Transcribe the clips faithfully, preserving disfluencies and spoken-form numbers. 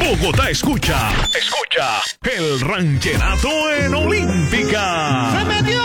Bogotá escucha, escucha el ranchenato en Olímpica. ¡Se metió!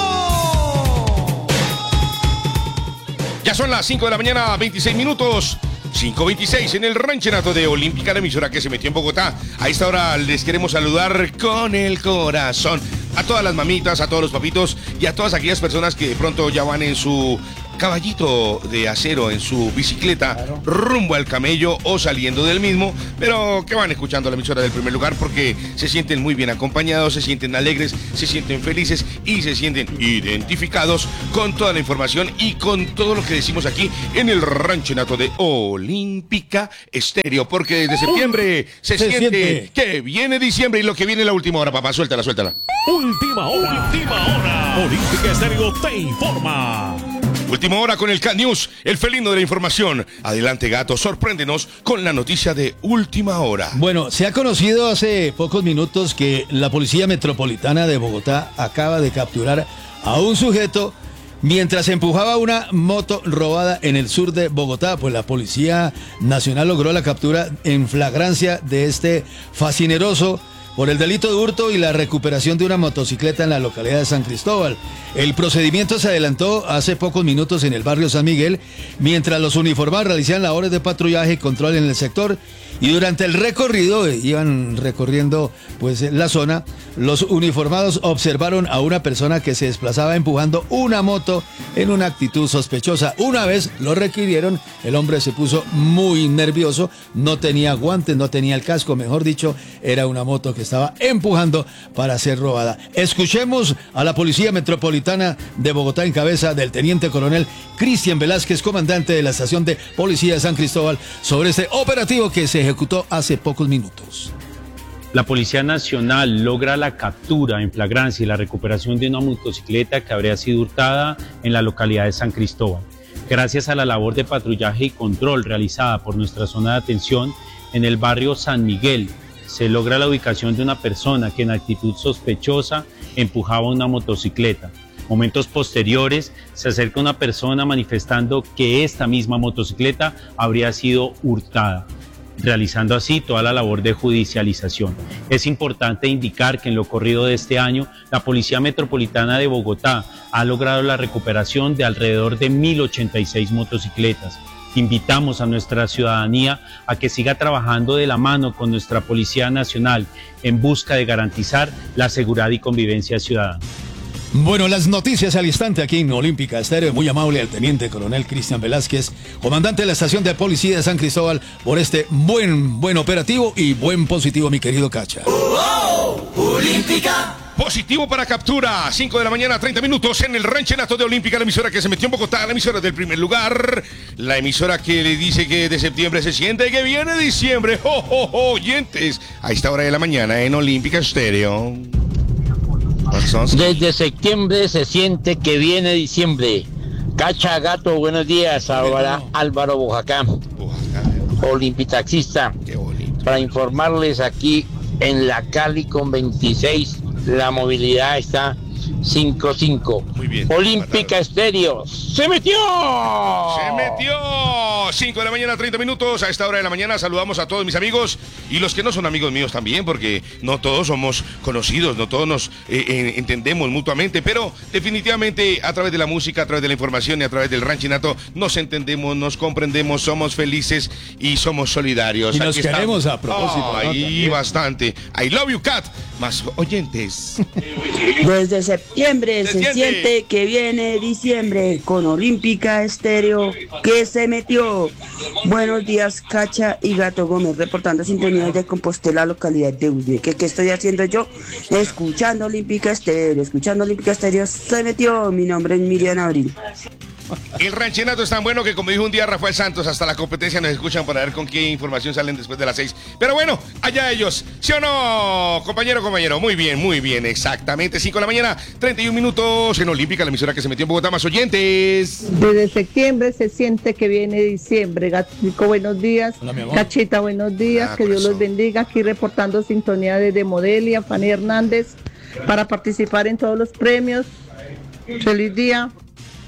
Ya son las cinco de la mañana, veintiséis minutos. cinco veintiséis en el ranchenato de Olímpica, la emisora que se metió en Bogotá. A esta hora les queremos saludar con el corazón a todas las mamitas, a todos los papitos y a todas aquellas personas que de pronto ya van en su caballito de acero, en su bicicleta, claro, rumbo al camello o saliendo del mismo, pero que van escuchando la emisora del primer lugar porque se sienten muy bien acompañados, se sienten alegres, se sienten felices y se sienten identificados con toda la información y con todo lo que decimos aquí en el ranchenato de Olímpica Estéreo, porque desde septiembre se, se siente, siente que viene diciembre y lo que viene la última hora, papá, suéltala, suéltala. Última hora, última hora. Olímpica Estéreo te informa. Última hora con el Cat News, el felino de la información. Adelante, gato, sorpréndenos con la noticia de última hora. Bueno, se ha conocido hace pocos minutos que la Policía Metropolitana de Bogotá acaba de capturar a un sujeto mientras empujaba una moto robada en el sur de Bogotá. Pues la Policía Nacional logró la captura en flagrancia de este fascineroso por el delito de hurto y la recuperación de una motocicleta en la localidad de San Cristóbal. El procedimiento se adelantó hace pocos minutos en el barrio San Miguel, mientras los uniformados realizaban labores de patrullaje y control en el sector, y durante el recorrido, eh, iban recorriendo pues la zona, los uniformados observaron a una persona que se desplazaba empujando una moto en una actitud sospechosa. Una vez lo requirieron, el hombre se puso muy nervioso, no tenía guantes, no tenía el casco, mejor dicho, era una moto que estaba empujando para ser robada. Escuchemos a la Policía Metropolitana de Bogotá en cabeza del teniente coronel Cristian Velázquez, comandante de la estación de policía de San Cristóbal, sobre este operativo que se ejecutó hace pocos minutos. La Policía Nacional logra la captura en flagrancia y la recuperación de una motocicleta que habría sido hurtada en la localidad de San Cristóbal. Gracias a la labor de patrullaje y control realizada por nuestra zona de atención en el barrio San Miguel, se logra la ubicación de una persona que en actitud sospechosa empujaba una motocicleta. Momentos posteriores se acerca una persona manifestando que esta misma motocicleta habría sido hurtada, realizando así toda la labor de judicialización. Es importante indicar que en lo corrido de este año, la Policía Metropolitana de Bogotá ha logrado la recuperación de alrededor de mil ochenta y seis motocicletas. Invitamos a nuestra ciudadanía a que siga trabajando de la mano con nuestra Policía Nacional en busca de garantizar la seguridad y convivencia ciudadana. Bueno, las noticias al instante aquí en Olímpica Estéreo. Muy amable al teniente coronel Cristian Velázquez, comandante de la estación de policía de San Cristóbal, por este buen, buen operativo y buen positivo, mi querido Cacha. Oh, oh, Olímpica. Positivo para captura, cinco de la mañana, treinta minutos en el ranchenato de Olímpica, la emisora que se metió en Bogotá, la emisora del primer lugar, la emisora que le dice que de septiembre se siente que viene diciembre. ¡Oh, oh, oh! Oyentes, a esta hora de la mañana en Olímpica Estéreo. Desde septiembre se siente que viene diciembre. Cacha, gato, buenos días. Álvaro, Álvaro Bojacá, Olimpitaxista, para informarles aquí en la Cali con veintiséis. La movilidad está cinco cinco. Muy bien. Olímpica Estéreo. ¡Se metió! ¡Se metió! cinco de la mañana, treinta minutos. A esta hora de la mañana saludamos a todos mis amigos y los que no son amigos míos también, porque no todos somos conocidos, no todos nos eh, eh, entendemos mutuamente, pero definitivamente a través de la música, a través de la información y a través del ranchinato nos entendemos, nos comprendemos, somos felices y somos solidarios. Y nos Aquí queremos estamos. a propósito. Oh, ahí ¿no? bastante. I love you, Cat. Más oyentes. Desde septiembre se, se siente. siente que viene diciembre con Olímpica Estéreo que se metió. Buenos días, Cacha y Gato Gómez, reportando sintonía de Compostela, localidad de Uyeque. ¿Qué estoy haciendo yo? Escuchando Olímpica Estéreo, escuchando Olímpica Estéreo, se metió. Mi nombre es Miriam Abril. El ranchenato es tan bueno que, como dijo un día Rafael Santos, hasta la competencia nos escuchan para ver con qué información salen después de las seis. Pero bueno, allá ellos. ¿Sí o no, compañero, compañero? Muy bien, muy bien, exactamente. cinco de la mañana, treinta y un minutos en Olímpica, la emisora que se metió en Bogotá. Más oyentes. Desde septiembre se siente que viene diciembre. Gatico, buenos días. Hola, mi amor. Cachita, buenos días. Ah, que Dios corazón. los bendiga. Aquí reportando sintonía desde Modelia, Fanny Hernández, para participar en todos los premios. Feliz día.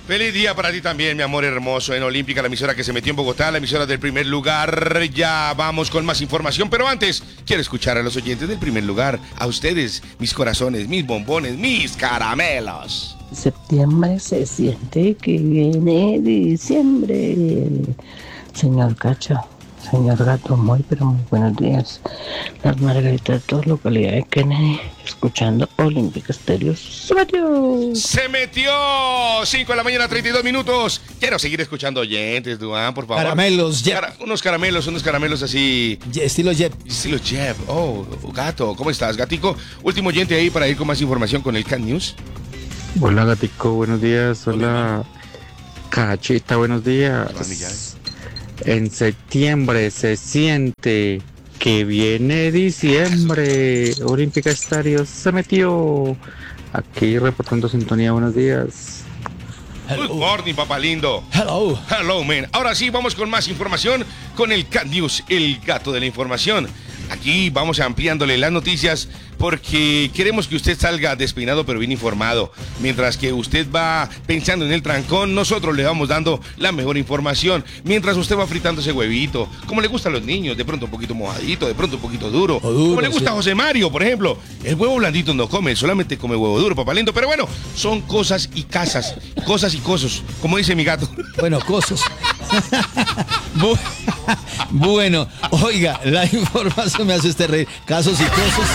Feliz día para ti también, mi amor hermoso. En Olímpica, la emisora que se metió en Bogotá, la emisora del primer lugar. Ya vamos con más información, pero antes quiero escuchar a los oyentes del primer lugar. A ustedes, mis corazones, mis bombones, mis caramelos. Septiembre se siente que viene diciembre. Señor Cacho, señor Gato, muy pero muy buenos días. Las Margaritas, dos localidades de Kennedy, escuchando Olímpica Estéreo. ¡Se metió! ¡Se metió! cinco de la mañana, treinta y dos minutos. Quiero seguir escuchando oyentes, Duan, por favor. Caramelos, Jeb. Cara- unos caramelos, unos caramelos así. Ye- Estilo Jeb. Estilo Jeb. Oh, Gato, ¿cómo estás, Gatico? Último oyente ahí para ir con más información con el Cat News. Hola Gatico, buenos días. Hola Cachita, buenos días. En septiembre se siente que viene diciembre. Olímpica Estéreo se metió. Aquí reportando sintonía, buenos días. Good morning, papá lindo. Hello. Hello, man. Ahora sí, vamos con más información con el Cat News, el gato de la información. Aquí vamos ampliándole las noticias porque queremos que usted salga despeinado pero bien informado. Mientras que usted va pensando en el trancón, nosotros le vamos dando la mejor información. Mientras usted va fritando ese huevito, como le gusta a los niños, de pronto un poquito mojadito, de pronto un poquito duro. O duro, como le gusta sí. a José Mario, por ejemplo. El huevo blandito no come, solamente come huevo duro, papá lindo. Pero bueno, son cosas y casas, cosas y cosas, como dice mi gato. Bueno, cosas. Bu- bueno, oiga, la información me hace usted reír. Casos y cosas.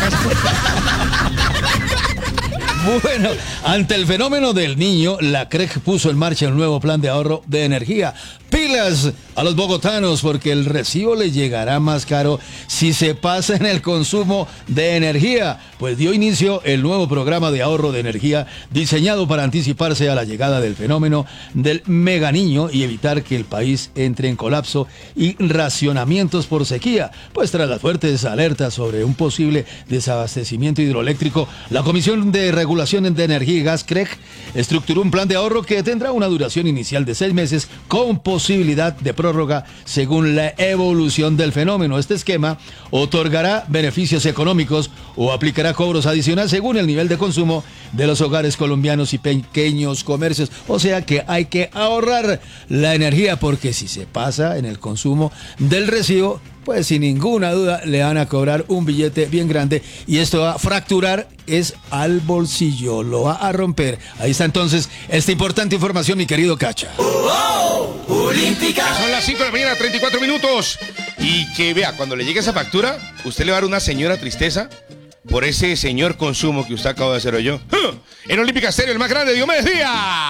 Bueno, ante el fenómeno del niño, la C R E C puso en marcha un nuevo plan de ahorro de energía. Pilas a los bogotanos porque el recibo les llegará más caro si se pasa en el consumo de energía. Pues dio inicio el nuevo programa de ahorro de energía diseñado para anticiparse a la llegada del fenómeno del mega niño y evitar que el país entre en colapso y racionamientos por sequía. Pues tras las fuertes alertas sobre un posible desabastecimiento hidroeléctrico, la Comisión de Regulación de Energía y Gas C R E C estructuró un plan de ahorro que tendrá una duración inicial de seis meses con posibilidad de prórroga según la evolución del fenómeno. Este esquema otorgará beneficios económicos o aplicará cobros adicionales según el nivel de consumo de los hogares colombianos y pequeños comercios. O sea que hay que ahorrar la energía porque si se pasa en el consumo del recibo, pues sin ninguna duda le van a cobrar un billete bien grande y esto va a fracturar es al bolsillo, lo va a romper. Ahí está entonces esta importante información, mi querido Cacha. Olímpica. Son las cinco de la mañana, treinta y cuatro minutos. Y que vea, cuando le llegue esa factura, usted le va a dar una señora tristeza por ese señor consumo que usted acaba de hacer hoy yo. En Olímpica Estéreo, el más grande, Diomedes Díaz.